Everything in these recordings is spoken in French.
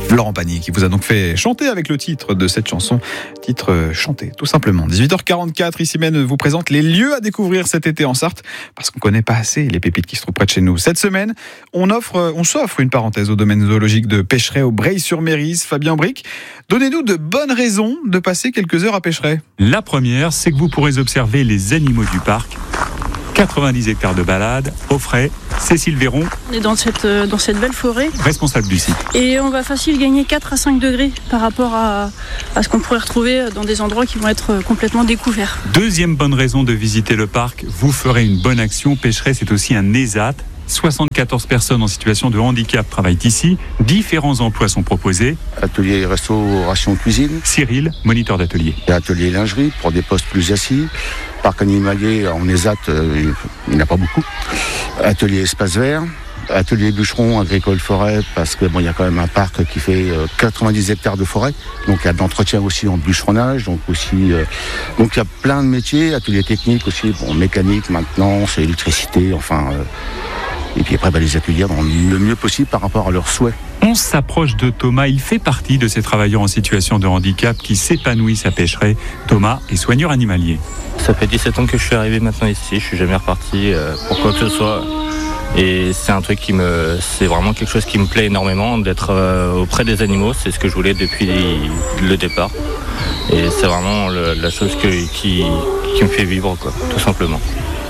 Laurent Pagny qui vous a donc fait chanter avec le titre de cette chanson, titre chanté tout simplement. 18h44, ici même vous présente les lieux à découvrir cet été en Sarthe parce qu'on connaît pas assez les pépites qui se trouvent près de chez nous. Cette semaine, on s'offre une parenthèse au domaine zoologique de Pêcheret au Breil-sur-Mérise. Fabien Bric, donnez-nous de bonnes raisons de passer quelques heures à Pêcheret. La première, c'est que vous pourrez observer les animaux du parc. 90 hectares de balade, au frais. Cécile Véron. On est dans cette belle forêt. Responsable du site. Et on va facile gagner 4 à 5 degrés par rapport à ce qu'on pourrait retrouver dans des endroits qui vont être complètement découverts. Deuxième bonne raison de visiter le parc, vous ferez une bonne action. Pêcheret, c'est aussi un ESAT. 74 personnes en situation de handicap travaillent ici. Différents emplois sont proposés. Atelier restauration cuisine. Cyril, moniteur d'atelier. Atelier lingerie pour des postes plus assis. Parc animalier en ESAT, il n'y en a pas beaucoup. Atelier espace vert. Atelier bûcheron, agricole, forêt, parce que il y a quand même un parc qui fait 90 hectares de forêt. Donc il y a de l'entretien aussi en bûcheronnage. Donc il y a plein de métiers. Atelier technique aussi, mécanique, maintenance, électricité, et puis après, les accueillir dans le mieux possible par rapport à leurs souhaits. On s'approche de Thomas. Il fait partie de ces travailleurs en situation de handicap qui s'épanouissent à Pêcheret. Thomas est soigneur animalier. Ça fait 17 ans que je suis arrivé maintenant ici. Je suis jamais reparti pour quoi que ce soit. Et c'est un truc c'est vraiment quelque chose qui me plaît énormément, d'être auprès des animaux. C'est ce que je voulais depuis le départ. Et c'est vraiment la chose qui me fait vivre, quoi, tout simplement.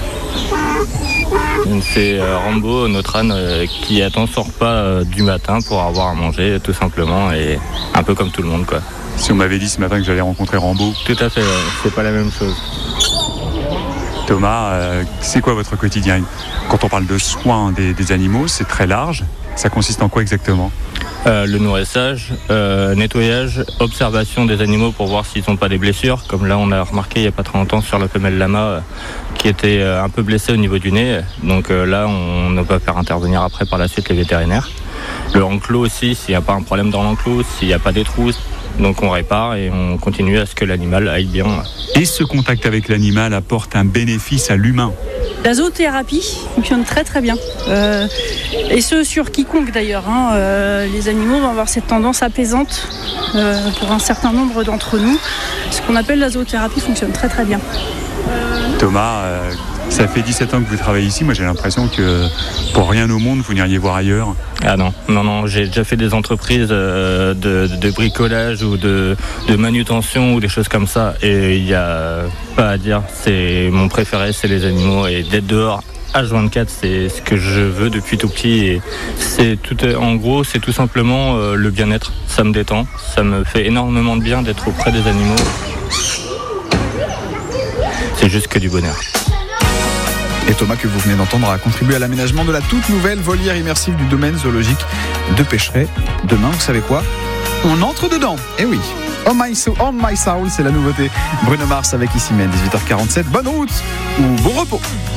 C'est Rambo, notre âne, qui attend son repas du matin pour avoir à manger, tout simplement, et un peu comme tout le monde, quoi. Si on m'avait dit ce matin que j'allais rencontrer Rambo. Tout à fait, c'est pas la même chose. Thomas, c'est quoi votre quotidien ? Quand on parle de soins des animaux, c'est très large. Ça consiste en quoi exactement ? Le nourrissage, nettoyage, observation des animaux pour voir s'ils n'ont pas des blessures. Comme là, on a remarqué il n'y a pas très longtemps sur la femelle lama qui était un peu blessée au niveau du nez. Donc là, on ne peut pas faire intervenir après par la suite les vétérinaires. Le enclos aussi, s'il n'y a pas un problème dans l'enclos, s'il n'y a pas des trous, donc on répare et on continue à ce que l'animal aille bien. Et ce contact avec l'animal apporte un bénéfice à l'humain. La zoothérapie fonctionne très très bien. Et ce sur quiconque d'ailleurs. Les animaux vont avoir cette tendance apaisante pour un certain nombre d'entre nous. Ce qu'on appelle la zoothérapie fonctionne très très bien. Thomas, ça fait 17 ans que vous travaillez ici. Moi j'ai l'impression que pour rien au monde vous n'iriez voir ailleurs. Ah non, j'ai déjà fait des entreprises de bricolage ou de manutention ou des choses comme ça. Et il n'y a pas à dire, mon préféré c'est les animaux et d'être dehors. H24, c'est ce que je veux depuis tout petit et en gros c'est tout simplement le bien-être, ça me détend, ça me fait énormément de bien d'être auprès des animaux. C'est juste que du bonheur. Et Thomas, que vous venez d'entendre, a contribué à l'aménagement de la toute nouvelle volière immersive du domaine zoologique de Pêcheret. Demain, vous savez quoi ? On entre dedans. Eh oui. On My Soul, c'est la nouveauté. Bruno Mars avec Ici Même, 18h47. Bonne route ou bon repos.